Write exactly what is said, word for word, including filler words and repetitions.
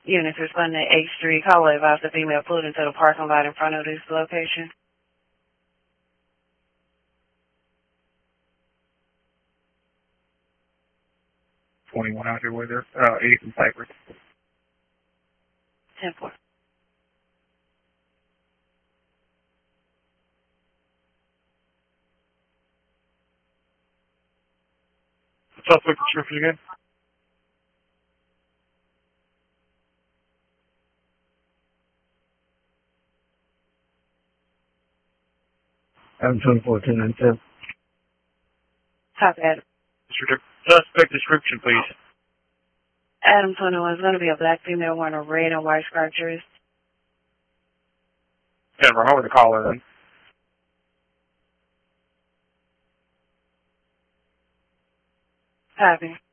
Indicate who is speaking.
Speaker 1: Units responding to H three. Caller advised the female pulled into the parking lot in front of this location.
Speaker 2: twenty-one out here with her. Uh, eighth and Cypress.
Speaker 1: ten four.
Speaker 2: Suspect description again?
Speaker 3: Adam twenty-four, ten ninety-seven.
Speaker 1: Copy, Adam.
Speaker 2: Suspect description, please.
Speaker 1: Adam twenty-one is going to be a black female wearing a red and white striped dress.
Speaker 2: Yeah, run over the caller then.
Speaker 1: Copy.